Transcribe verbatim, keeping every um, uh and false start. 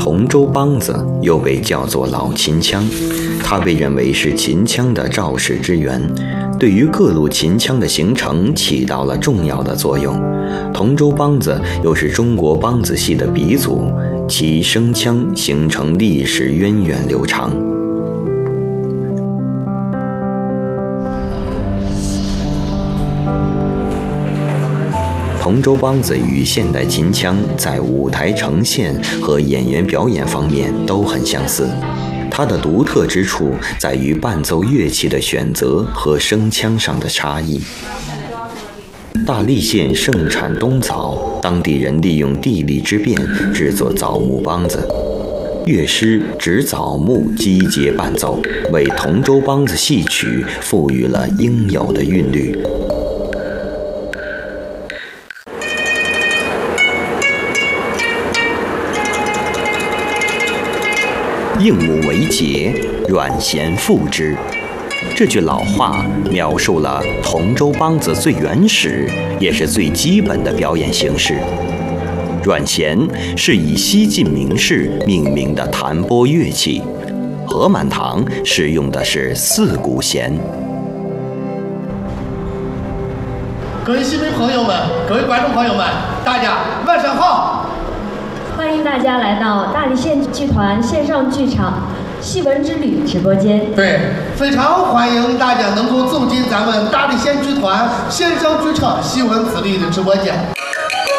同州梆子又被叫做老秦腔，它被认为是秦腔的肇始之源，对于各路秦腔的形成起到了重要的作用。同州梆子又是中国梆子戏的鼻祖，其声腔形成历史源远流长。同州梆子与现代秦腔在舞台呈现和演员表演方面都很相似，它的独特之处在于伴奏乐器的选择和声腔上的差异。大荔县盛产冬枣，当地人利用地利之便制作枣木梆子，乐师指枣木击节伴奏，为同州梆子戏曲赋予了应有的韵律。应物为节，阮咸复之。这句老话描述了同州梆子最原始也是最基本的表演形式。阮咸是以西晋名士命名的弹拨乐器，何满堂使用的是四股弦。 各位戏迷朋友们，各位观众朋友们，大家晚上好！ 欢迎大家来到大荔县剧团线上剧场《戏文之旅》直播间。 对，非常欢迎大家能够走进咱们大荔县剧团线上剧场《戏文之旅》的直播间。